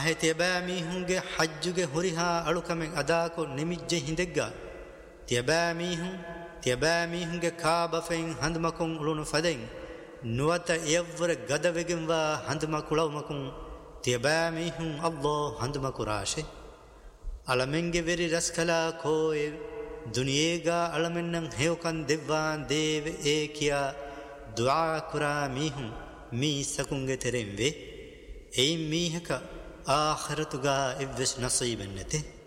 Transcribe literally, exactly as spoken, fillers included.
තියබෑ මීහුන්ගේ හජ්ජුගේ හුරිහා අලුකමෙන් අදාකො නිමිජ්ජෙ හිඳෙග්ගා තියබෑ මීහුන් තියබෑ මීහුන්ගේ කාබෆෙන් හඳමකුන් උළුණු ෆදෙන් නුවත එයවර ගදවෙගෙන්වා හඳමකුලවමකුන් තියබෑ මීහුන් අල්ලෝ හඳමකුරාශේ අලමෙන්ගේ වෙරි රස්කලා කෝය දුනියේගා අලමෙන්නම් හෙවකන් දෙව්වාන් දේව ඒ කියා දුආ කුරා මීහුන් මීසකුන්ගේ තෙරෙන් වේ එයි මීහක ආඛිරතුගා ඉවස් නසීබන් නැතේ